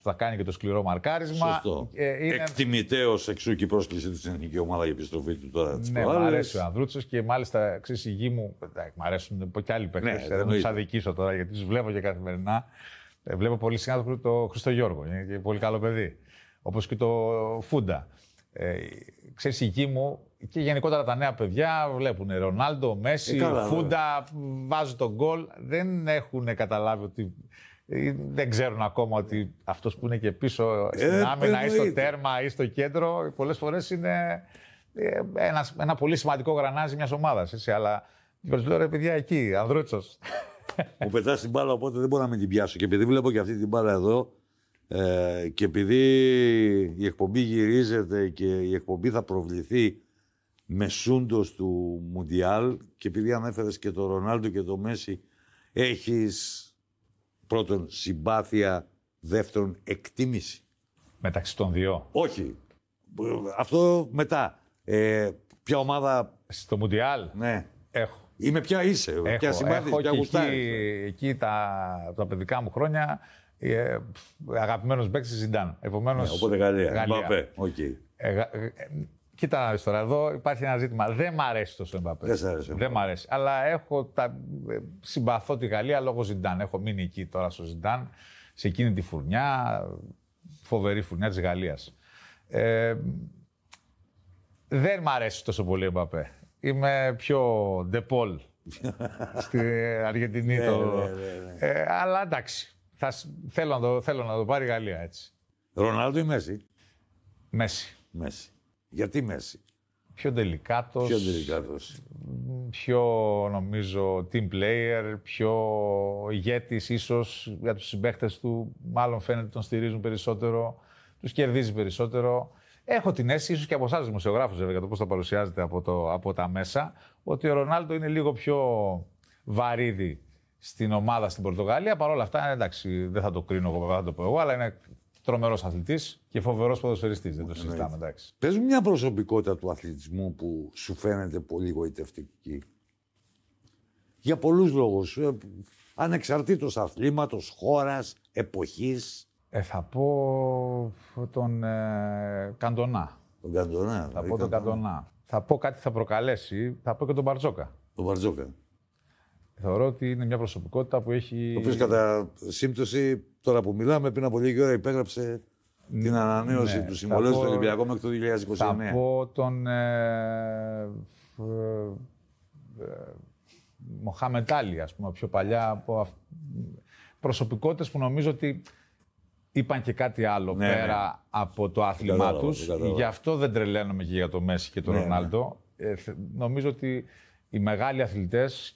θα κάνει και το σκληρό μαρκάρισμα. Σωστό. Εκτιμητέως εξού και η πρόσκληση του στην εθνική ομάδα για επιστροφή του τώρα της Ναι, μου αρέσει ο Ανδρούτσος και μάλιστα ξέρεις, η γη μου. Μ' αρέσουν και άλλοι παίκτες. Δεν τους αδικήσω τώρα γιατί τους βλέπω και καθημερινά. Βλέπω πολύ συχνά το Χρήστο Γιώργο. Είναι και πολύ καλό παιδί. Όπως και το Φούντα. Ξέρεις, η γη μου και γενικότερα τα νέα παιδιά βλέπουν Ρονάλντο, Μέση, Φούντα, βάζουν τον γκολ. Δεν έχουν καταλάβει ότι. Δεν ξέρουν ακόμα ότι αυτός που είναι και πίσω στην άμυνα ή στο τέρμα ή στο κέντρο πολλές φορές είναι ένα πολύ σημαντικό γρανάζι μιας ομάδας. Αλλά λέω ρε παιδιά εκεί, Ανδρούτσος. Μου πετάς την μπάλα οπότε δεν μπορώ να μην την πιάσω. Και επειδή βλέπω και αυτή την μπάλα εδώ και επειδή η εκπομπή γυρίζεται και η εκπομπή θα προβληθεί μεσούντος του Μουντιάλ και επειδή ανέφερες και το Ρονάλντο και το Μέση έχεις... Πρώτον, συμπάθεια. Δεύτερον, εκτίμηση. Μεταξύ των δύο. Όχι. Αυτό μετά. Ποια ομάδα... Στο Μουντιάλ. Ναι. Έχω. Είμαι ποια είσαι. Ποια συμπάθεια, ποια γουστάρεις. Εκεί τα παιδικά μου χρόνια αγαπημένος παίκτης Ζιντάν. Επομένως, οπότε Γαλλία. Μπαπέ. Okay. Κοίτα τώρα, εδώ υπάρχει ένα ζήτημα. Δεν μ' αρέσει τόσο ο Εμπαπέ. Δεν μ' αρέσει. Αλλά συμπαθώ τη Γαλλία λόγω Ζιντάν. Έχω μείνει εκεί τώρα στο Ζιντάν, σε εκείνη τη φουρνιά, φοβερή φουρνιά της Γαλλίας. Δεν μ' αρέσει τόσο πολύ ο Εμπαπέ. Είμαι πιο Ντεπόλ στην Αργεντινή. Αλλά εντάξει, θέλω να το πάρει η Γαλλία έτσι. Ρονάλντο ή Μέση? Μέση. Γιατί Μέση? Πιο τελικάτος. Πιο νομίζω team player, πιο ηγέτης ίσως για τους συμπαίχτες του. Μάλλον φαίνεται τον στηρίζουν περισσότερο, τους κερδίζει περισσότερο. Έχω την αίσθηση, ίσως και από εσάς δημοσιογράφους βέβαια, για το πώς θα παρουσιάζεται από τα μέσα, ότι ο Ρονάλντο είναι λίγο πιο βαρύδι στην ομάδα στην Πορτογαλία. Παρ' όλα αυτά, εντάξει, δεν θα το κρίνω εγώ, δεν θα το πω εγώ, αλλά είναι τρομερός αθλητής και φοβερός ποδοσφαιριστής. Δεν το συζητάμε, εντάξει. Πες μου μια προσωπικότητα του αθλητισμού που σου φαίνεται πολύ γοητευτική. Για πολλούς λόγους. Ανεξαρτήτως αθλήματος, χώρας, εποχής. Θα πω τον Καντονά. Τον Καντονά. Θα πω τον Καντονά. Θα πω κάτι θα προκαλέσει. Θα πω και τον Μπαρτζόκα. Τον Μπαρτζόκα. Θεωρώ ότι είναι μια προσωπικότητα που έχει... Το οποίος κατά σύμπτωση, τώρα που μιλάμε, πριν από λίγη ώρα υπέγραψε την ανανέωση του συμβολέου στο Ολυμπιακό μέχρι το 2029. Θα πω τον Μοχάμετ Άλι, ας πούμε, πιο παλιά. Προσωπικότητες που νομίζω ότι είπαν και κάτι άλλο πέρα από το άθλημά τους. Γι' αυτό δεν τρελαίνομαι και για το Μέση και τον Ρονάλντο. Νομίζω ότι οι μεγάλοι αθλητές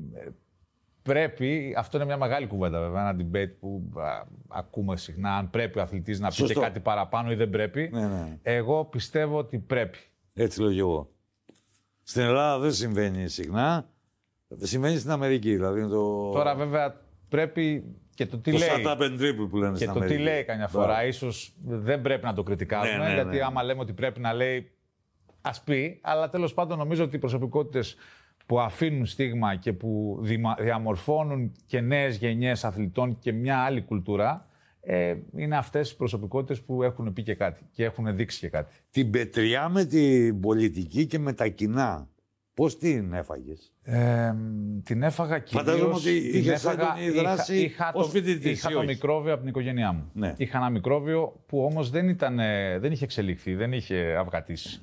πρέπει, αυτό είναι μια μεγάλη κουβέντα βέβαια, ένα debate που ακούμε συχνά, αν πρέπει ο αθλητής να πει και κάτι παραπάνω ή δεν πρέπει. Εγώ πιστεύω ότι πρέπει. Έτσι λέω και εγώ. Στην Ελλάδα δεν συμβαίνει συχνά, συμβαίνει στην Αμερική. Δηλαδή Τώρα βέβαια πρέπει και το τι λέει. Το shut up and dribble που λένε και στην το Αμερική. Τι λέει καμιά φορά, ίσως δεν πρέπει να το κριτικάρουμε, γιατί άμα λέμε ότι πρέπει να λέει, ας πει, αλλά τέλος πάντων νομίζω ότι οι προσωπικότητες που αφήνουν στίγμα και που διαμορφώνουν και νέες γενιές αθλητών και μια άλλη κουλτούρα, είναι αυτές οι προσωπικότητες που έχουν πει και κάτι και έχουν δείξει και κάτι. Την πετριά με την πολιτική και με τα κοινά, πώς την έφαγες? Την έφαγα κυρίως... Φαντάζομαι ότι είχες έντονη δράση ως φοιτητής. Είχα το μικρόβιο από την οικογένειά μου. Ναι. Είχα ένα μικρόβιο που όμως δεν είχε εξελιχθεί, δεν είχε αυγατήσει.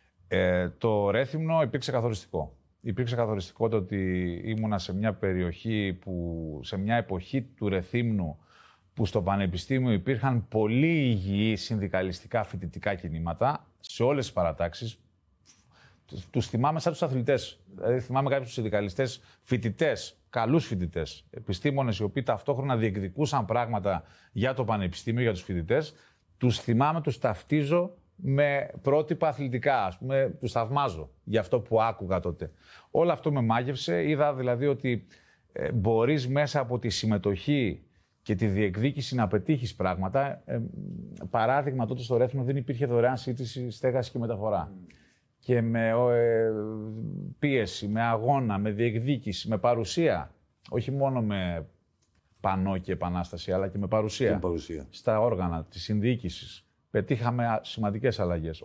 Το Ρέθυμνο υπήρξε καθοριστικό. Υπήρξε καθοριστικό το ότι ήμουνα σε μια περιοχή, σε μια εποχή του Ρεθύμνου, που στο Πανεπιστήμιο υπήρχαν πολύ υγιή συνδικαλιστικά φοιτητικά κινήματα σε όλες τις παρατάξεις. Τους θυμάμαι σαν τους αθλητές. Δηλαδή θυμάμαι κάποιους συνδικαλιστές φοιτητές, καλούς φοιτητές, επιστήμονες οι οποίοι ταυτόχρονα διεκδικούσαν πράγματα για το Πανεπιστήμιο, για τους φοιτητές. Τους θυμάμαι, τους ταυτίζω με πρότυπα αθλητικά, ας πούμε, τους θαυμάζω για αυτό που άκουγα τότε. Όλο αυτό με μάγευσε. Είδα δηλαδή ότι μπορείς μέσα από τη συμμετοχή και τη διεκδίκηση να πετύχεις πράγματα. Παράδειγμα, τότε στο Ρέθυμνο δεν υπήρχε δωρεάν σύντηση, στέγαση και μεταφορά. Και με πίεση, με αγώνα, με διεκδίκηση, με παρουσία, όχι μόνο με πανό και επανάσταση, αλλά και με παρουσία. Παρουσία. Στα όργανα της συνδιοίκησης. Πετύχαμε σημαντικές αλλαγές.